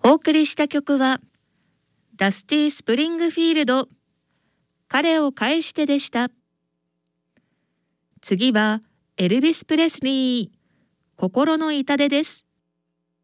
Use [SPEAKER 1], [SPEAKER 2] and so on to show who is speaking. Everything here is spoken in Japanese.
[SPEAKER 1] お送りした曲はダスティ・スプリングフィールド、彼を返してでした。次はエルビス・プレスリー、心の痛手です。